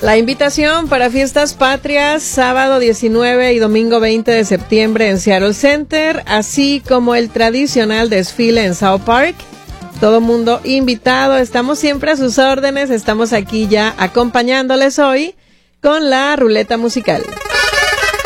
La invitación para Fiestas Patrias, sábado 19 y domingo 20 de septiembre en Seattle Center, así como el tradicional desfile en South Park. Todo mundo invitado, estamos siempre a sus órdenes, estamos aquí ya acompañándoles hoy con la ruleta musical.